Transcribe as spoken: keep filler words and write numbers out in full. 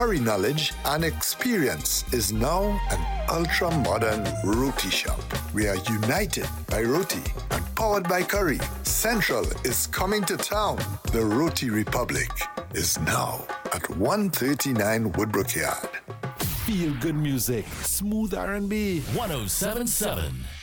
Curry knowledge and experience is now an ultra-modern roti shop. We are united by roti and powered by curry. Central is coming to town. The Roti Republic is now at one thirty-nine Woodbrook Yard. Feel good music, smooth R and B. one oh seven point seven